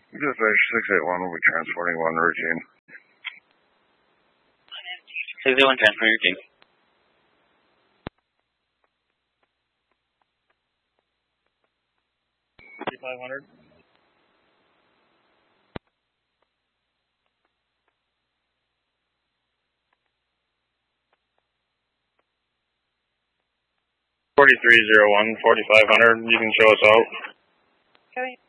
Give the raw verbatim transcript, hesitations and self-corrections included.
Dispatch six eight one will be transporting one routine. six eight one, transporting routine. five hundred. forty-three zero one, forty-five hundred, you can show us out. Okay.